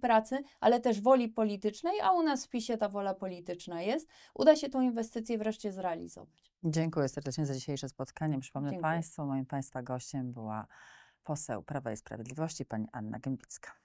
pracy, ale też woli politycznej, a u nas w PiS-ie ta wola polityczna jest. Uda się tą inwestycję wreszcie zrealizować. Dziękuję serdecznie za dzisiejsze spotkanie. Przypomnę Dziękuję. Państwu, moim Państwa gościem była poseł Prawa i Sprawiedliwości, pani Anna Gembicka.